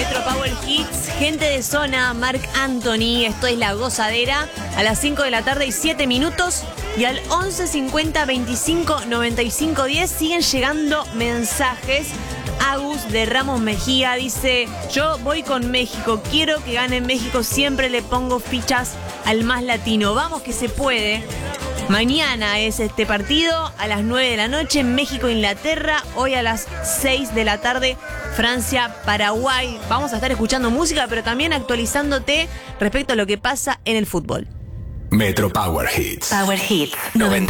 Metro Power Hits, gente de zona, Marc Anthony, esto es La Gozadera, a las 5 de la tarde y 7 minutos, y al 11 50 25 95 10 siguen llegando mensajes. Agus de Ramos Mejía dice: yo voy con México, quiero que gane México, siempre le pongo fichas al más latino, vamos que se puede. Mañana es este partido a las 9 de la noche, México-Inglaterra. Hoy a las 6 de la tarde, Francia-Paraguay. Vamos a estar escuchando música, pero también actualizándote respecto a lo que pasa en el fútbol. Metro Power Hits. Power Hits 90.